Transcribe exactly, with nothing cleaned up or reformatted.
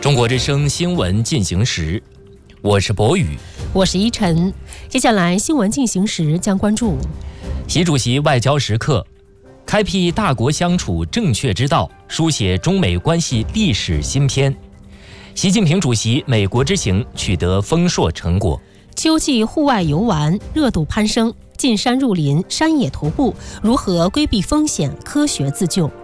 中国之声新闻进行时，我是博宇， 我是依晨。接下来新闻进行时将关注习主席外交时刻，开辟大国相处正确之道，书写中美关系历史新篇。习近平主席美国之行取得丰硕成果。 秋季户外游玩热度攀升，进山入林、山野徒步，如何规避风险、科学自救？